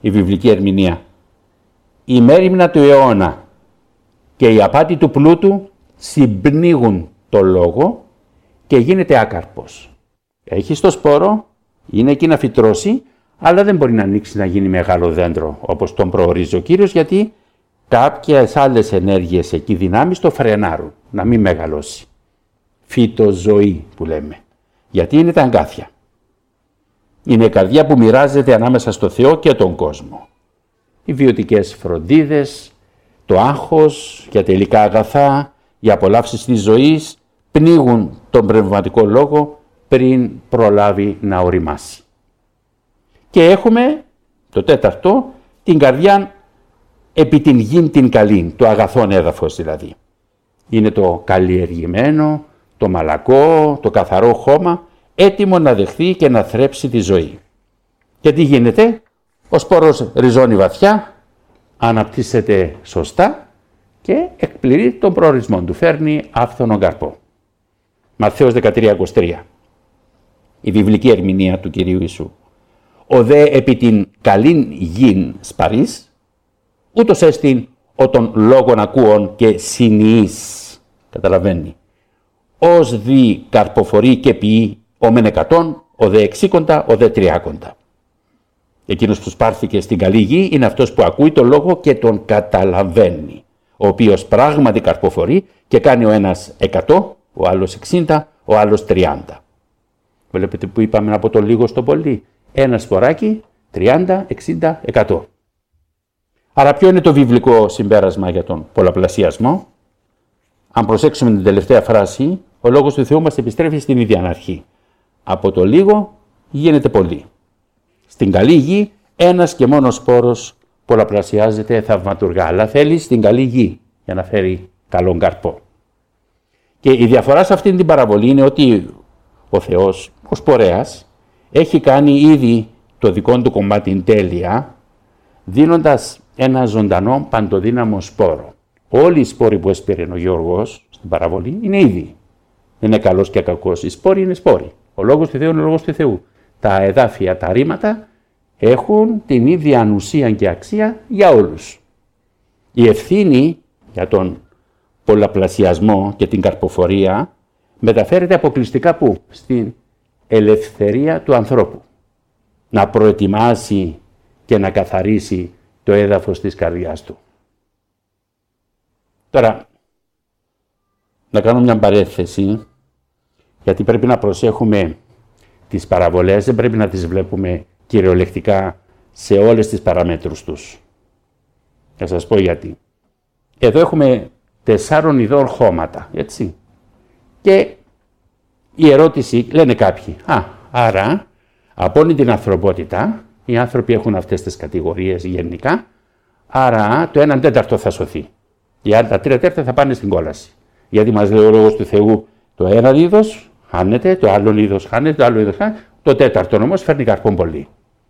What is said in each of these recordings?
η βιβλική ερμηνεία. Η μέριμνα του αιώνα και η απάτη του πλούτου συμπνίγουν το λόγο και γίνεται άκαρπος. Έχει το σπόρο, είναι εκεί να φυτρώσει, αλλά δεν μπορεί να ανοίξει να γίνει μεγάλο δέντρο όπως τον προορίζει ο Κύριος, γιατί κάποιες άλλες ενέργειες εκεί δυνάμεις το φρενάρουν, να μην μεγαλώσει. Φυτοζωή που λέμε, γιατί είναι τα αγκάθια. Είναι η καρδιά που μοιράζεται ανάμεσα στο Θεό και τον κόσμο. Οι βιωτικές φροντίδες, το άγχος για τα υλικά αγαθά, οι απολαύσεις της ζωής πνίγουν τον πνευματικό λόγο πριν προλάβει να οριμάσει. Και έχουμε το τέταρτο, την καρδιά επί την γην την καλήν, το αγαθόν έδαφος δηλαδή. Είναι το καλλιεργημένο, το μαλακό, το καθαρό χώμα, έτοιμο να δεχθεί και να θρέψει τη ζωή. Και τι γίνεται? Ο σπόρος ριζώνει βαθιά, αναπτύσσεται σωστά και εκπληρεί τον προορισμό του, φέρνει άφθονο καρπό. Ματθαίος 13:23. Η βιβλική ερμηνεία του Κυρίου Ιησού. Ο δε επί την καλήν γην σπαρής, ούτως έστιν ο των λόγων ακούων και συνειείς. Καταλαβαίνει. Ως δι καρποφορεί και ποιεί ο μεν 100, ο δε 60, ο δε 30. Εκείνος που σπάρθηκε στην καλή γη είναι αυτός που ακούει τον λόγο και τον καταλαβαίνει, ο οποίος πράγματι καρποφορεί και κάνει ο ένας 100, ο άλλος 60, ο άλλος 30. Βλέπετε που είπαμε από το λίγο στο πολύ. Ένα σποράκι, 30, 60, 100. Άρα ποιο είναι το βιβλικό συμπέρασμα για τον πολλαπλασιασμό? Αν προσέξουμε την τελευταία φράση, ο λόγος του Θεού μας επιστρέφει στην ίδια αρχή. Από το λίγο γίνεται πολύ. Στην καλή γη ένας και μόνος σπόρος πολλαπλασιάζεται θαυματουργά, αλλά θέλει στην καλή γη για να φέρει καλόν καρπό. Και η διαφορά σε αυτήν την παραβολή είναι ότι ο Θεός, ο σπορέας, έχει κάνει ήδη το δικό του κομμάτι τέλεια, δίνοντας ένα ζωντανό παντοδύναμο σπόρο. Όλοι οι σπόροι που έσπηρε ο Γιώργος στην παραβολή είναι ήδη. Δεν είναι καλός και κακός. Οι σπόροι είναι σπόροι. Ο λόγος του Θεού είναι ο λόγος του Θεού. Τα εδάφια, τα ρήματα έχουν την ίδια ανουσία και αξία για όλους. Η ευθύνη για τον πολλαπλασιασμό και την καρποφορία μεταφέρεται αποκλειστικά πού? Στην ελευθερία του ανθρώπου. Να προετοιμάσει και να καθαρίσει το έδαφος της καρδιάς του. Τώρα, να κάνω μια παρένθεση, γιατί πρέπει να προσέχουμε τις παραβολές, δεν πρέπει να τις βλέπουμε κυριολεκτικά σε όλες τις παραμέτρους τους. Θα σας πω γιατί. Εδώ έχουμε 4 ειδών χώματα, έτσι. Και η ερώτηση, λένε κάποιοι, άρα από όλη την ανθρωπότητα, οι άνθρωποι έχουν αυτές τις κατηγορίες γενικά, άρα το 1/4 θα σωθεί. Τα 3/4 θα πάνε στην κόλαση. Γιατί μας λέει ο λόγος του Θεού, το ένα είδος χάνεται, το άλλο είδος χάνεται, το άλλο είδος χάνεται, το 4ο όμως φέρνει καρπόν πολύ.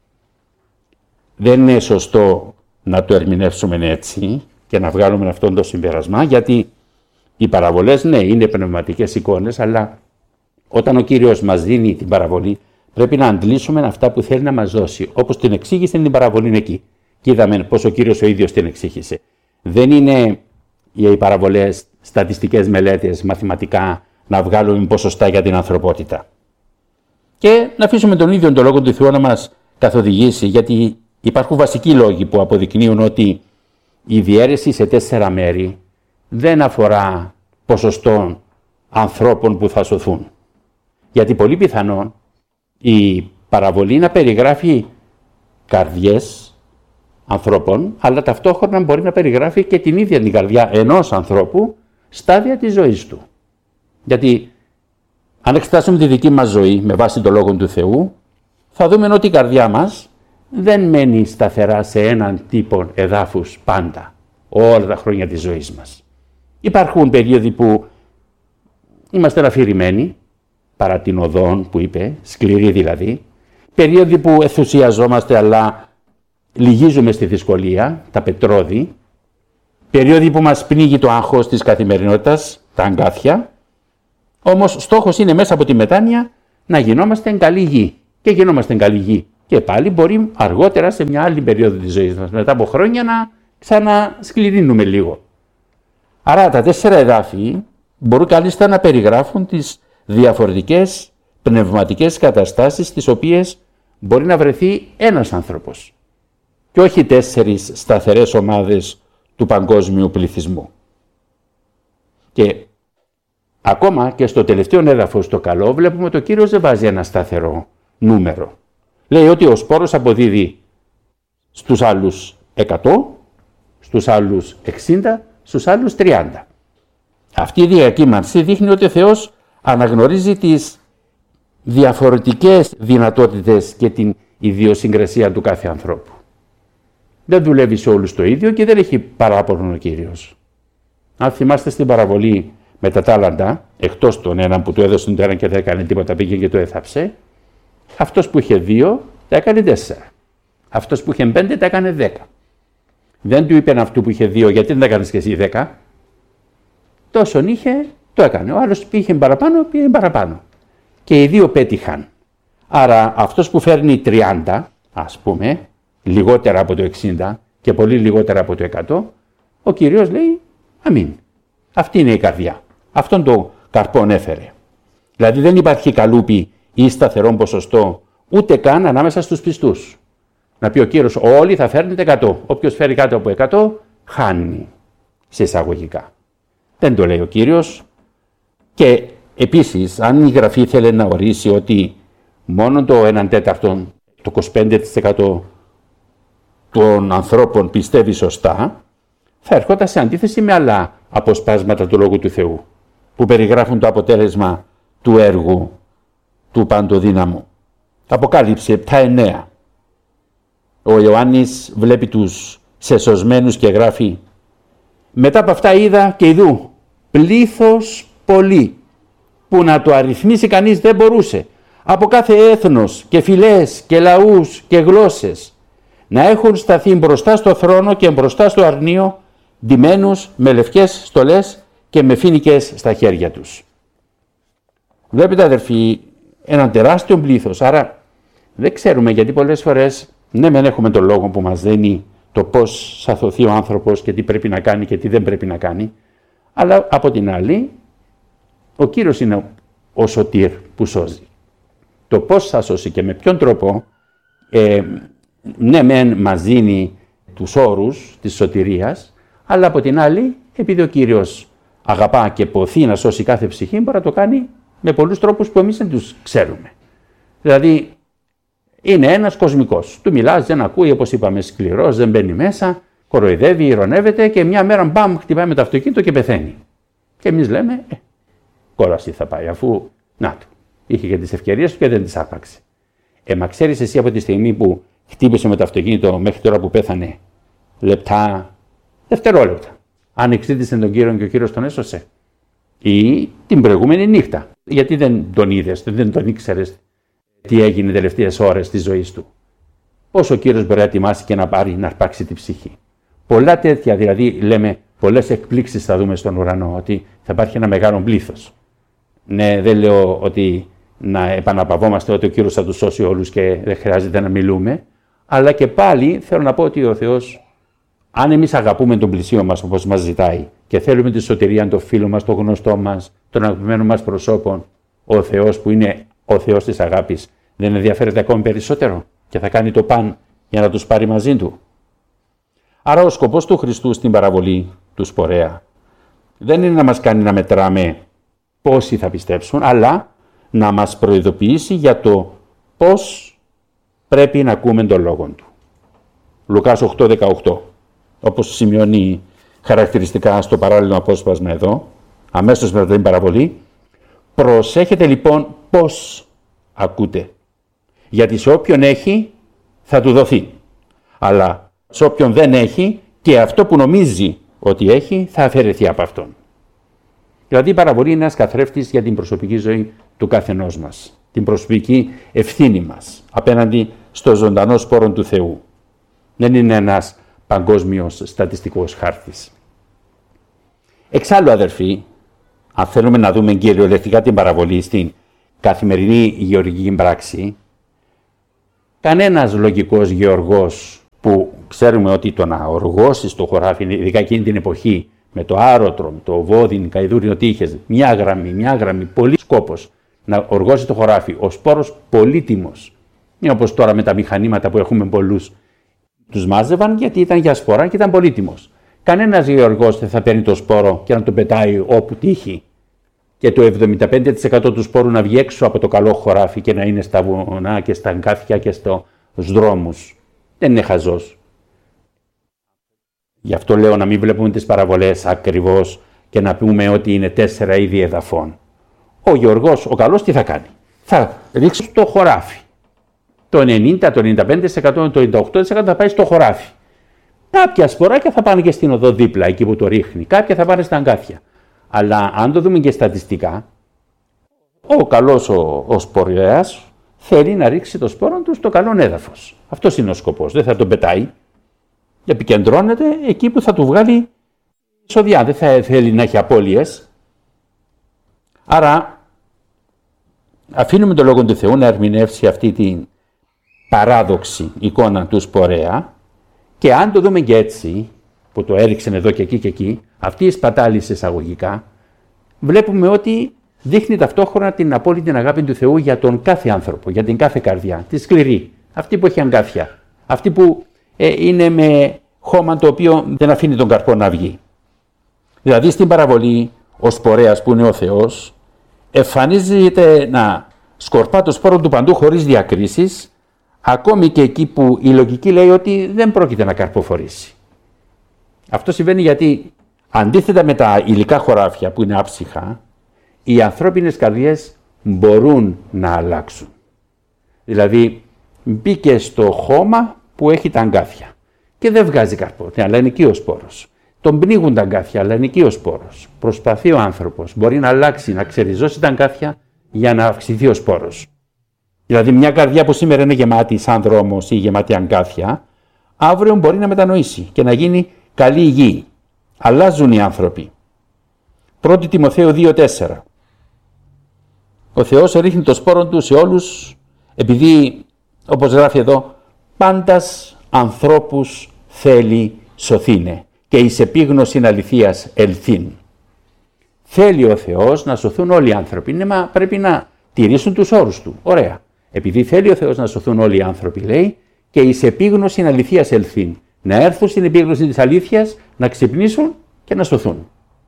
Δεν είναι σωστό να το ερμηνεύσουμε έτσι και να βγάλουμε αυτόν το συμπέρασμα, γιατί οι παραβολές, ναι, είναι πνευματικές εικόνες, αλλά όταν ο Κύριος μας δίνει την παραβολή, πρέπει να αντλήσουμε αυτά που θέλει να μας δώσει. Όπως την εξήγησε την παραβολή είναι εκεί. Και είδαμε πώς ο Κύριος ο ίδιος την εξήγησε. Δεν είναι οι παραβολές στατιστικές μελέτες, μαθηματικά, να βγάλουμε ποσοστά για την ανθρωπότητα. Και να αφήσουμε τον ίδιο τον λόγο του Θεού να μας καθοδηγήσει, γιατί υπάρχουν βασικοί λόγοι που αποδεικνύουν ότι η διαίρεση σε 4 μέρη δεν αφορά ποσοστό ανθρώπων που θα σωθούν. Γιατί πολύ πιθανόν η παραβολή να περιγράφει καρδιές ανθρώπων, αλλά ταυτόχρονα μπορεί να περιγράφει και την ίδια την καρδιά ενός ανθρώπου στάδια της ζωής του. Γιατί αν εξετάσουμε τη δική μας ζωή με βάση το Λόγο του Θεού, θα δούμε ότι η καρδιά μας δεν μένει σταθερά σε έναν τύπο εδάφους πάντα, όλα τα χρόνια της ζωής μας. Υπάρχουν περίοδοι που είμαστε αφηρημένοι, παρά την οδόν που είπε, σκληρή δηλαδή, περίοδοι που ενθουσιαζόμαστε αλλά λυγίζουμε στη δυσκολία, τα πετρώδη, περίοδοι που μας πνίγει το άγχος της καθημερινότητας, τα αγκάθια, όμως στόχος είναι μέσα από τη μετάνοια να γινόμαστε καλή γη. Και γινόμαστε καλή γη Και πάλι μπορεί αργότερα σε μια άλλη περίοδο της ζωής μας, μετά από χρόνια, να ξανασκληρύνουμε λίγο. Άρα τα 4 εδάφη μπορούν κάλλιστα να περιγράφουν τις διαφορετικές πνευματικές καταστάσεις στις οποίες μπορεί να βρεθεί ένας άνθρωπος και όχι 4 σταθερές ομάδες του παγκόσμιου πληθυσμού. Και ακόμα και στο τελευταίο έδαφος το καλό βλέπουμε ότι ο Κύριος δεν βάζει ένα σταθερό νούμερο. Λέει ότι ο σπόρος αποδίδει στους άλλους 100, στους άλλους 60, στους άλλους 30. Αυτή η διακύμανση δείχνει ότι ο Θεός αναγνωρίζει τις διαφορετικές δυνατότητες και την ιδιοσυγκρασία του κάθε ανθρώπου. Δεν δουλεύει σε όλους το ίδιο και δεν έχει παράπονο ο Κύριος. Αν θυμάστε στην παραβολή με τα τάλαντα, εκτός τον έναν που του έδωσε το έναν και δεν έκανε τίποτα, πήγε και το έθαψε, αυτός που είχε 2 τα έκανε 4. Αυτός που είχε 5 τα έκανε 10. Δεν του είπε αυτού που είχε 2, γιατί δεν τα έκανες και εσύ 10. Τόσον είχε, το έκανε. Ο άλλος πήγε παραπάνω, πήγε παραπάνω. Και οι 2 πέτυχαν. Άρα αυτός που φέρνει 30, ας πούμε, λιγότερα από το 60 και πολύ λιγότερα από το 100, ο Κύριος λέει αμήν. Αυτή είναι η καρδιά. Αυτόν το καρπόν έφερε. Δηλαδή δεν υπάρχει καλούπι ή σταθερό ποσοστό ούτε καν ανάμεσα στους πιστούς. Να πει ο Κύριος όλοι θα φέρνετε 100. Όποιος φέρει κάτω από 100 χάνει, σε εισαγωγικά. Δεν το λέει ο Κύριος. Και επίσης αν η Γραφή θέλει να ορίσει ότι μόνο το 1/4, το 25% των ανθρώπων πιστεύει σωστά, θα ερχόταν σε αντίθεση με άλλα αποσπάσματα του Λόγου του Θεού που περιγράφουν το αποτέλεσμα του έργου του Παντοδύναμου. Αποκάλυψη 7-9. Ο Ιωάννης βλέπει τους σεσωσμένους και γράφει «Μετά από αυτά είδα και ειδού πλήθος πολύ που να το αριθμίσει κανείς δεν μπορούσε, από κάθε έθνος και φυλές και λαούς και γλώσσες, να έχουν σταθεί μπροστά στο θρόνο και μπροστά στο αρνείο, ντυμένους με λευκές στολές και με φοίνικες στα χέρια τους». Βλέπετε αδερφοί, έναν τεράστιο πλήθος, άρα δεν ξέρουμε γιατί πολλές φορές, ναι μεν έχουμε τον λόγο που μας δίνει το πώς θα σωθεί ο άνθρωπος και τι πρέπει να κάνει και τι δεν πρέπει να κάνει, αλλά από την άλλη, ο Κύριος είναι ο σωτήρ που σώζει. Το πώς θα σώσει και με ποιον τρόπο, ναι μεν μας δίνει τους όρους της σωτηρίας, αλλά από την άλλη, επειδή ο Κύριος αγαπά και ποθεί να σώσει κάθε ψυχή, μπορεί να το κάνει με πολλούς τρόπους που εμείς δεν τους ξέρουμε. Δηλαδή, είναι ένας κοσμικός. Του μιλάς, δεν ακούει, όπως είπαμε, σκληρός, δεν μπαίνει μέσα, κοροϊδεύει, ειρωνεύεται και μια μέρα μπαμ, χτυπάει με το αυτοκίνητο και πεθαίνει. Και εμείς λέμε, κόλαση θα πάει, αφού να του. Είχε και τις ευκαιρίες του και δεν τις άρπαξε. Μα ξέρεις εσύ από τη στιγμή που χτύπησε με το αυτοκίνητο μέχρι τώρα που πέθανε, λεπτά, δευτερόλεπτα, αν εξήτησε τον Κύριο και ο Κύριος τον έσωσε. Ή την προηγούμενη νύχτα. Γιατί δεν τον είδες, δεν τον ήξερες τι έγινε οι τελευταίες ώρες της ζωής του. Πώς ο Κύριος μπορεί να ετοιμάσει και να πάρει, να αρπάξει τη ψυχή. Πολλά τέτοια, δηλαδή λέμε, πολλές εκπλήξεις θα δούμε στον ουρανό, ότι θα υπάρχει ένα μεγάλο πλήθος. Ναι, δεν λέω ότι να επαναπαυόμαστε ότι ο Κύριος θα τους σώσει όλους και δεν χρειάζεται να μιλούμε, αλλά και πάλι θέλω να πω ότι ο Θεός, αν εμείς αγαπούμε τον πλησίο μας όπως μας ζητάει και θέλουμε τη σωτηρία των φίλων μας, των γνωστών μας, των αγαπημένων μας προσώπων, ο Θεός που είναι ο Θεός της αγάπης δεν ενδιαφέρεται ακόμη περισσότερο και θα κάνει το παν για να τους πάρει μαζί του. Άρα ο σκοπός του Χριστού στην παραβολή του σπορέα δεν είναι να μας κάνει να μετράμε πόσοι θα πιστέψουν, αλλά να μας προειδοποιήσει για το πώς πρέπει να ακούμε τον λόγο του. Λουκάς 8:18, όπως σημειώνει χαρακτηριστικά στο παράλληλο απόσπασμα εδώ, αμέσως μετά την παραβολή, προσέχετε λοιπόν πώς ακούτε, γιατί σε όποιον έχει θα του δοθεί, αλλά σε όποιον δεν έχει και αυτό που νομίζει ότι έχει θα αφαιρεθεί από αυτόν. Δηλαδή η παραβολή είναι ένας καθρέφτης για την προσωπική ζωή του καθενός μας, την προσωπική ευθύνη μας απέναντι στο ζωντανό σπόρο του Θεού. Δεν είναι ένας παγκόσμιος στατιστικός χάρτης. Εξάλλου αδερφοί, αν θέλουμε να δούμε κυριολεκτικά την παραβολή στην καθημερινή γεωργική πράξη, Κανένας λογικός γεωργός που ξέρουμε ότι το να οργώσεις το χωράφι, ειδικά εκείνη την εποχή, με το άρωτρο, το βόδιν, καηδούρινο τείχες, μια γραμμή, πολύ σκόπος, να οργώσει το χωράφι, ο σπόρος πολύτιμος. Είναι όπως τώρα με τα μηχανήματα που έχουμε πολλούς. Τους μάζευαν γιατί ήταν για σπορά και ήταν πολύτιμος. Κανένας γεωργός δεν θα παίρνει το σπόρο και να το πετάει όπου τύχει και το 75% του σπόρου να βγει έξω από το καλό χωράφι και να είναι στα βουνά και στα αγκάθια και στους δρόμους. Δεν είναι χαζός. Γι' αυτό λέω να μην βλέπουμε τις παραβολές ακριβώς και να πούμε ότι είναι 4 είδη εδαφών. Ο γεωργός, ο καλός, τι θα κάνει? Θα ρίξει στο χωράφι. Το 90, το 95%, το 98% θα πάει στο χωράφι. Κάποια σποράκια θα πάνε και στην οδό δίπλα, εκεί που το ρίχνει. Κάποια θα πάνε στα αγκάθια. Αλλά αν το δούμε και στατιστικά, ο καλός ο σπορέας θέλει να ρίξει το σπόρο του στο καλό έδαφος. Αυτός είναι ο σκοπός. Δεν θα τον πετάει. Επικεντρώνεται εκεί που θα του βγάλει εισοδιά. Δεν θα θέλει να έχει απώλειες. Άρα αφήνουμε το Λόγο του Θεού να ερμηνεύσει αυτή την παράδοξη εικόνα του σπορέα και αν το δούμε και έτσι, που το έριξαν εδώ και εκεί, αυτή η σπατάληση εισαγωγικά, βλέπουμε ότι δείχνει ταυτόχρονα την απόλυτη αγάπη του Θεού για τον κάθε άνθρωπο, για την κάθε καρδιά, τη σκληρή, αυτή που έχει αγκάθια, αυτή που είναι με χώμα το οποίο δεν αφήνει τον καρπό να βγει. Δηλαδή στην παραβολή ο σπορέας που είναι ο Θεός εμφανίζεται να σκορπά το σπόρο του παντού χωρίς διακρίσεις, ακόμη και εκεί που η λογική λέει ότι δεν πρόκειται να καρποφορήσει. Αυτό συμβαίνει γιατί αντίθετα με τα υλικά χωράφια που είναι άψυχα, οι ανθρώπινες καρδιές μπορούν να αλλάξουν. Δηλαδή μπήκε στο χώμα που έχει τα αγκάθια και δεν βγάζει καρπό, αλλά είναι εκεί ο σπόρος. Τον πνίγουν τα αγκάθια, αλλά είναι εκεί ο σπόρος. Προσπαθεί ο άνθρωπος, μπορεί να αλλάξει, να ξεριζώσει τα αγκάθια για να αυξηθεί ο σπόρος. Δηλαδή μια καρδιά που σήμερα είναι γεμάτη σαν δρόμος ή γεμάτη αγκάθια, αύριο μπορεί να μετανοήσει και να γίνει καλή γη. Αλλάζουν οι άνθρωποι. 1 Τιμοθέου 2:4. Ο Θεός ρίχνει το σπόρο του σε όλους, επειδή, όπως γράφει εδώ, πάντας ανθρώπους θέλει σωθήνε και εις επίγνωσιν αληθείας ελθύν. Θέλει ο Θεός να σωθούν όλοι οι άνθρωποι, μα πρέπει να τηρήσουν τους όρους του. Ωραία. Επειδή θέλει ο Θεός να σωθούν όλοι οι άνθρωποι, λέει, και εις επίγνωσιν αληθείας ελθύν. Να έρθουν στην επίγνωση της αλήθειας, να ξυπνήσουν και να σωθούν.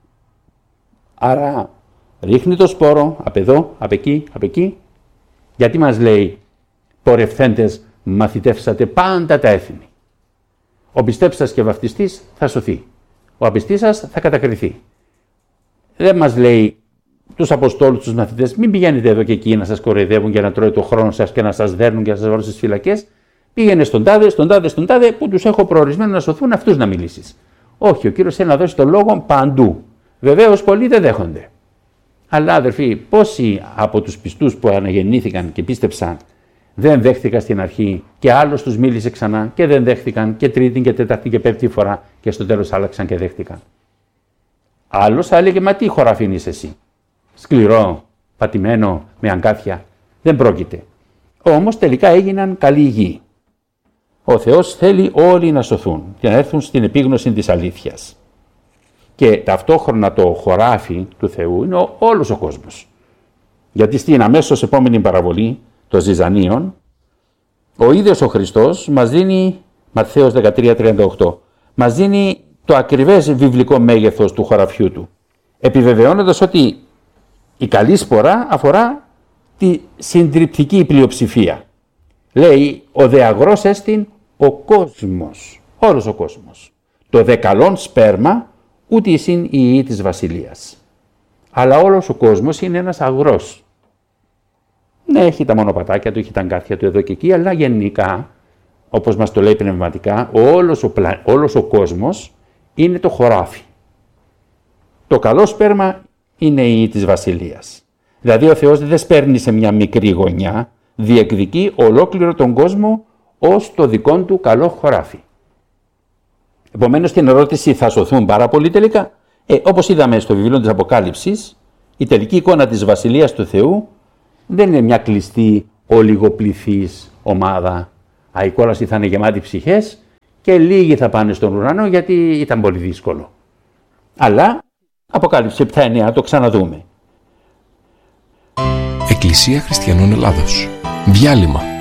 Άρα ρίχνει το σπόρο απ' εδώ, απ' εκεί. Γιατί μας λέει πορευθέντες μαθητεύσατε πάντα τα έθνη. Ο πιστέψας σας και βαφτιστής θα σωθεί. Ο απιστής σας θα κατακριθεί. Δεν μας λέει τους αποστόλους, τους μαθητές, μην πηγαίνετε εδώ και εκεί να σας κοροϊδεύουν για να τρώει το χρόνο σας και να σας δέρνουν και να σας βάλουν στις φυλακές. Πήγαινε στον τάδε που τους έχω προορισμένο να σωθούν, αυτούς να μιλήσεις. Όχι, ο Κύριος θέλει να δώσει το λόγο παντού. Βεβαίως πολλοί δεν δέχονται. Αλλά αδερφοί, πόσοι από τους πιστούς που αναγεννήθηκαν και πίστεψαν δεν δέχτηκαν στην αρχή και άλλος τους μίλησε ξανά και δεν δέχτηκαν και τρίτη και τέταρτη και πέμπτη φορά και στο τέλος άλλαξαν και δέχτηκαν. Άλλος θα έλεγε, μα τι χωράφι είσαι εσύ? Σκληρό, πατημένο, με αγκάθια. Δεν πρόκειται. Όμως τελικά έγιναν καλή γη. Ο Θεός θέλει όλοι να σωθούν και να έρθουν στην επίγνωση της αλήθειας. Και ταυτόχρονα το χωράφι του Θεού είναι όλος ο κόσμος. Γιατί στην αμέσως επόμενη παραβολή των Ζυζανίων, ο ίδιος ο Χριστός μας δίνει, Ματθαίος 13:38, μας δίνει το ακριβές βιβλικό μέγεθος του χωραφιού του, επιβεβαιώνοντας ότι η καλή σπορά αφορά τη συντριπτική πλειοψηφία. Λέει, ο δε αγρός έστιν ο κόσμος, όλος ο κόσμος. Το δε καλόν σπέρμα ούτε εισήν η ιή της βασιλείας. Αλλά όλος ο κόσμος είναι ένας αγρός. Ναι, έχει τα μονοπατάκια του, έχει τα αγκάθια του εδώ και εκεί, αλλά γενικά, όπως μας το λέει πνευματικά, όλος ο κόσμος είναι το χωράφι. Το καλό σπέρμα είναι η ιή της βασιλείας. Δηλαδή ο Θεός δεν σπέρνει σε μια μικρή γωνιά, διεκδικεί ολόκληρο τον κόσμο ως το δικό του καλό χωράφι. Επομένως την ερώτηση, θα σωθούν πάρα πολύ τελικά? Όπως είδαμε στο βιβλίο της Αποκάλυψης, η τελική εικόνα της Βασιλείας του Θεού δεν είναι μια κλειστή ολιγοπληθής ομάδα η κόλαση θα είναι γεμάτη ψυχές και λίγοι θα πάνε στον ουρανό γιατί ήταν πολύ δύσκολο. Αλλά Αποκάλυψη 7-9, το ξαναδούμε. Εκκλησία Χριστιανών Ελλάδος. Διάλειμμα.